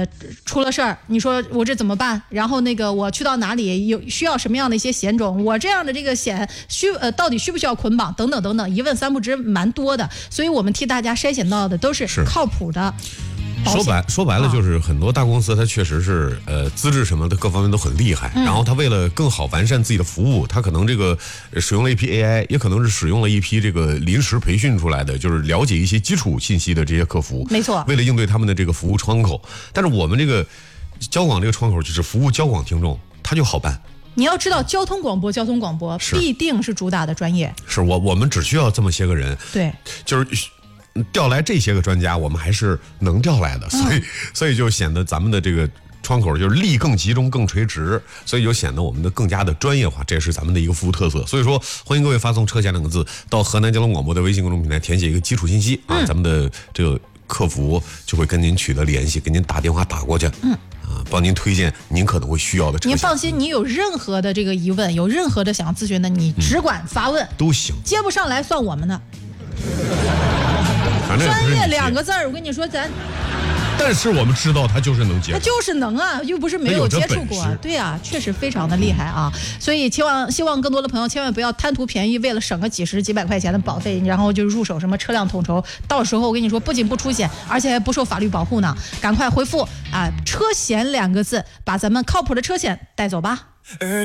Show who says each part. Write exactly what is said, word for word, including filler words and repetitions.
Speaker 1: 呃出了事儿，你说我这怎么办？然后那个我去到哪里有需要什么样的一些险种？我这样的这个险需呃到底需不需要捆绑？等等等等，一问三不知，蛮多的。所以我们替大家筛选到的都是靠谱的。
Speaker 2: 说白说白了就是很多大公司，它确实是呃资质什么的各方面都很厉害，嗯、然后它为了更好完善自己的服务，它可能这个使用了一批 A I， 也可能是使用了一批这个临时培训出来的，就是了解一些基础信息的这些客服。
Speaker 1: 没错，
Speaker 2: 为了应对他们的这个服务窗口，但是我们这个交广这个窗口就是服务交广听众，它就好办。
Speaker 1: 你要知道，交通广播，交通广播必定是主打的专业。
Speaker 2: 是我我们只需要这么些个人，
Speaker 1: 对，
Speaker 2: 就是。调来这些个专家，我们还是能调来的，所以、嗯、所以就显得咱们的这个窗口就是力更集中、更垂直，所以就显得我们的更加的专业化，这也是咱们的一个服务特色。所以说，欢迎各位发送"车险"两个字到河南交通广播的微信公众平台，填写一个基础信息啊，嗯、咱们的这个客服就会跟您取得联系，给您打电话打过去，嗯。啊，帮您推荐您可能会需要的车险。
Speaker 1: 您放心，你有任何的这个疑问，有任何的想要咨询的，你只管发问、
Speaker 2: 嗯、都行，
Speaker 1: 接不上来算我们的。专业两个字儿，我跟你说，咱。
Speaker 2: 但是我们知道他就是能接，
Speaker 1: 他就是能啊，又不是没有接触过，对啊，确实非常的厉害啊。所以希望希望更多的朋友千万不要贪图便宜，为了省个几十几百块钱的保费，然后就入手什么车辆统筹，到时候我跟你说，不仅不出险，而且还不受法律保护呢。赶快回复啊，车险两个字，把咱们靠谱的车险带走吧。